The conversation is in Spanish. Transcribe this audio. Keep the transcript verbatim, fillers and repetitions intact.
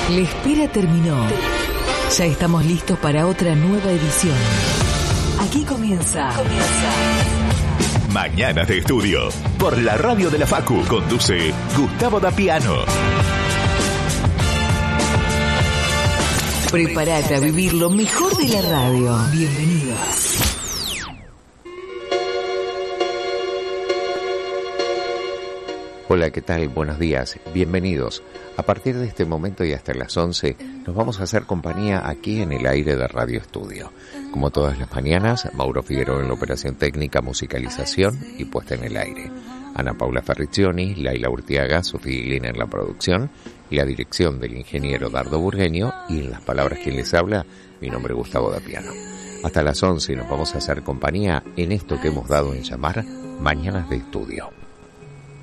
La espera terminó. Ya estamos listos para otra nueva edición. Aquí comienza. Comienza. Mañanas de Estudio. Por la radio de la Facu. Conduce Gustavo Dapiano. Prepárate a vivir lo mejor de la radio. Bienvenidos. Hola, ¿qué tal? Buenos días, bienvenidos. A partir de este momento y hasta las once nos vamos a hacer compañía aquí en el aire de Radio Estudio. Como todas las mañanas, Mauro Figueroa en la operación técnica, musicalización y puesta en el aire. Ana Paula Ferriccioni, Laila Urtiaga, Sofía Guilina en la producción y la dirección del ingeniero Dardo Burgueño, y en las palabras quien les habla, mi nombre es Gustavo Dapiano. Hasta las once nos vamos a hacer compañía en esto que hemos dado en llamar Mañanas de Estudio.